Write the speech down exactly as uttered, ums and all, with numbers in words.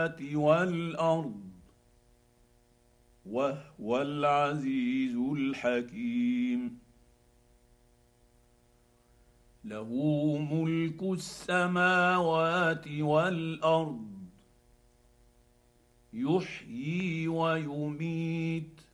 والارض وهو العزيز الحكيم. له ملك السماوات والارض يحيي ويميت